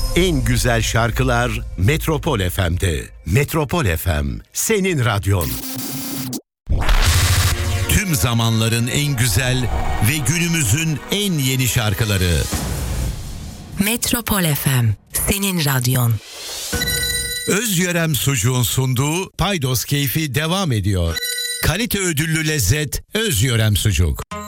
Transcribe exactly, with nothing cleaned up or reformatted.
En güzel şarkılar Metropol F M'de. Metropol F M, senin radyon. Tüm zamanların en güzel ve günümüzün en yeni şarkıları. Metropol F M, senin radyon. Özyörem Sucuğun sunduğu Paydos Keyfi devam ediyor. Kalite ödüllü lezzet Özyörem Sucuk.